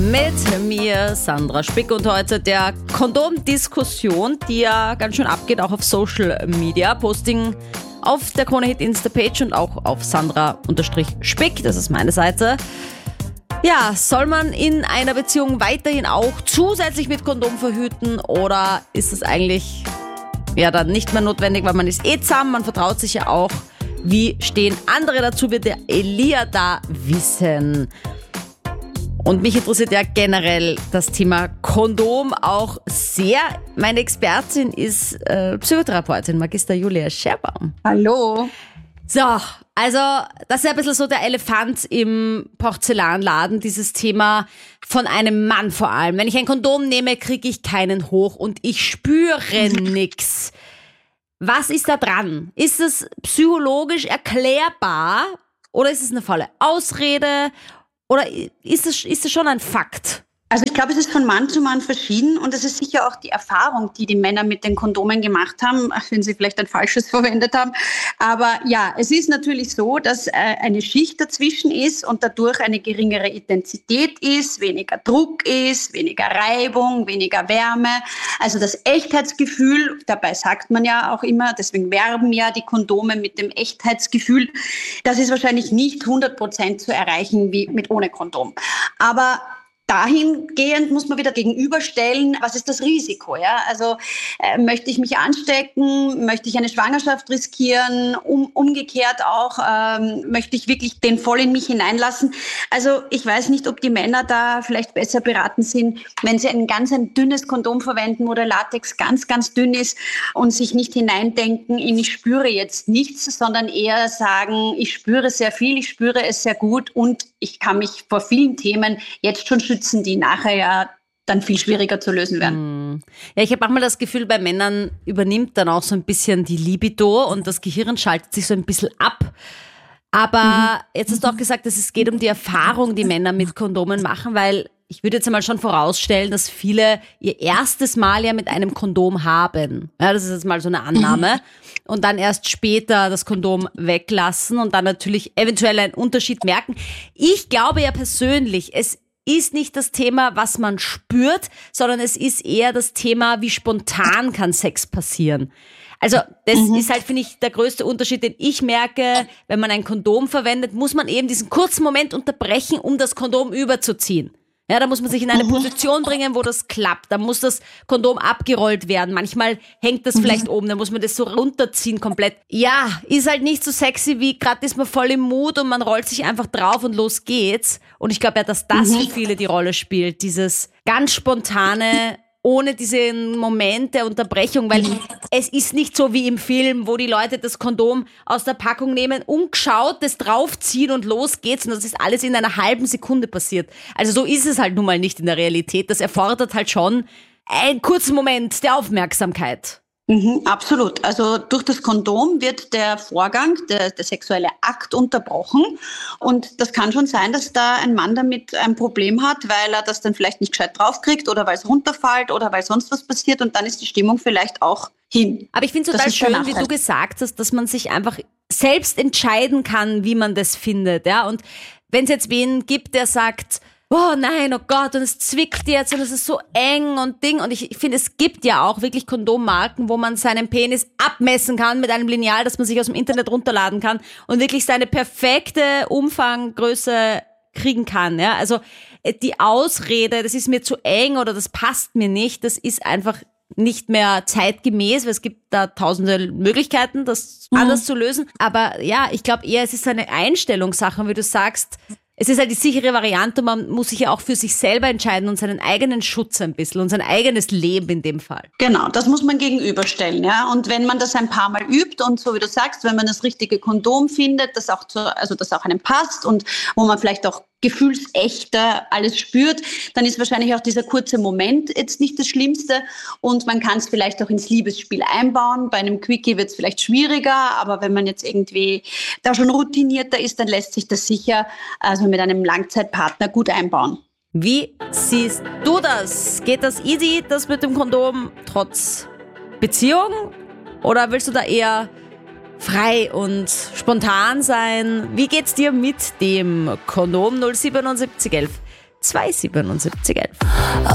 Mit mir, Sandra Spick, und heute der Kondomdiskussion, die ja ganz schön abgeht, auch auf Social Media. Posting auf der Krone-Hit Insta-Page und auch auf Sandra-Spick, das ist meine Seite. Ja, soll man in einer Beziehung weiterhin auch zusätzlich mit Kondom verhüten oder ist es eigentlich dann nicht mehr notwendig, weil man ist zusammen, man vertraut sich ja auch. Wie stehen andere dazu, wird der Elia da wissen. Und mich interessiert ja generell das Thema Kondom auch sehr. Meine Expertin ist Psychotherapeutin Magister Julia Scherbaum. Hallo. So, also das ist ja ein bisschen so der Elefant im Porzellanladen, dieses Thema von einem Mann vor allem. Wenn ich ein Kondom nehme, kriege ich keinen hoch und ich spüre nix. Was ist da dran? Ist es psychologisch erklärbar oder ist es eine faule Ausrede oder ist es schon ein Fakt? Also ich glaube, es ist von Mann zu Mann verschieden und es ist sicher auch die Erfahrung, die die Männer mit den Kondomen gemacht haben, wenn sie vielleicht ein falsches verwendet haben. Aber ja, es ist natürlich so, dass eine Schicht dazwischen ist und dadurch eine geringere Intensität ist, weniger Druck ist, weniger Reibung, weniger Wärme. Also das Echtheitsgefühl, dabei sagt man ja auch immer, deswegen werben ja die Kondome mit dem Echtheitsgefühl, das ist wahrscheinlich nicht 100% zu erreichen wie mit ohne Kondom. Aber dahingehend muss man wieder gegenüberstellen, was ist das Risiko? Ja? Also möchte ich mich anstecken, möchte ich eine Schwangerschaft riskieren, umgekehrt auch, möchte ich wirklich den voll in mich hineinlassen? Also ich weiß nicht, ob die Männer da vielleicht besser beraten sind, wenn sie ein dünnes Kondom verwenden, wo der Latex ganz, ganz dünn ist und sich nicht hineindenken in ich spüre jetzt nichts, sondern eher sagen, ich spüre sehr viel, ich spüre es sehr gut und ich kann mich vor vielen Themen jetzt schon schützen, die nachher ja dann viel schwieriger zu lösen werden. Ja, ich habe manchmal das Gefühl, bei Männern übernimmt dann auch so ein bisschen die Libido und das Gehirn schaltet sich so ein bisschen ab. Aber jetzt hast du auch gesagt, dass es geht um die Erfahrung, die Männer mit Kondomen machen, weil ich würde jetzt einmal schon vorausstellen, dass viele ihr erstes Mal ja mit einem Kondom haben. Ja, das ist jetzt mal so eine Annahme. Und dann erst später das Kondom weglassen und dann natürlich eventuell einen Unterschied merken. Ich glaube ja persönlich, es ist nicht das Thema, was man spürt, sondern es ist eher das Thema, wie spontan kann Sex passieren. Also das ist halt, finde ich, der größte Unterschied, den ich merke, wenn man ein Kondom verwendet, muss man eben diesen kurzen Moment unterbrechen, um das Kondom überzuziehen. Ja, da muss man sich in eine Position bringen, wo das klappt. Da muss das Kondom abgerollt werden. Manchmal hängt das vielleicht oben, da muss man das so runterziehen komplett. Ja, ist halt nicht so sexy wie, gerade ist man voll im Mut und man rollt sich einfach drauf und los geht's. Und ich glaube ja, dass das für viele die Rolle spielt, dieses ganz spontane, ohne diesen Moment der Unterbrechung, weil es ist nicht so wie im Film, wo die Leute das Kondom aus der Packung nehmen, ungeschaut, das draufziehen und los geht's und das ist alles in einer halben Sekunde passiert. Also so ist es halt nun mal nicht in der Realität. Das erfordert halt schon einen kurzen Moment der Aufmerksamkeit. Absolut. Also durch das Kondom wird der Vorgang, der sexuelle Akt unterbrochen. Und das kann schon sein, dass da ein Mann damit ein Problem hat, weil er das dann vielleicht nicht gescheit draufkriegt oder weil es runterfällt oder weil sonst was passiert. Und dann ist die Stimmung vielleicht auch hin. Aber ich finde es total schön, wie du gesagt hast, dass man sich einfach selbst entscheiden kann, wie man das findet. Ja? Und wenn es jetzt wen gibt, der sagt, oh nein, oh Gott, und es zwickt jetzt und es ist so eng und Ding. Und ich finde, es gibt ja auch wirklich Kondommarken, wo man seinen Penis abmessen kann mit einem Lineal, das man sich aus dem Internet runterladen kann und wirklich seine perfekte Umfanggröße kriegen kann. Ja? Also die Ausrede, das ist mir zu eng oder das passt mir nicht, das ist einfach nicht mehr zeitgemäß, weil es gibt da tausende Möglichkeiten, das anders zu lösen. Aber ja, ich glaube eher, es ist eine Einstellungssache, wie du sagst. Es ist halt die sichere Variante, man muss sich ja auch für sich selber entscheiden und seinen eigenen Schutz ein bisschen und sein eigenes Leben in dem Fall. Genau, das muss man gegenüberstellen, ja. Und wenn man das ein paar Mal übt und so wie du sagst, wenn man das richtige Kondom findet, das auch einem passt und wo man vielleicht auch gefühlsechter alles spürt, dann ist wahrscheinlich auch dieser kurze Moment jetzt nicht das Schlimmste und man kann es vielleicht auch ins Liebesspiel einbauen. Bei einem Quickie wird es vielleicht schwieriger, aber wenn man jetzt irgendwie da schon routinierter ist, dann lässt sich das sicher mit einem Langzeitpartner gut einbauen. Wie siehst du das? Geht das easy, das mit dem Kondom, trotz Beziehung? Oder willst du da eher frei und spontan sein? Wie geht's dir mit dem Kondom? 07711 27711.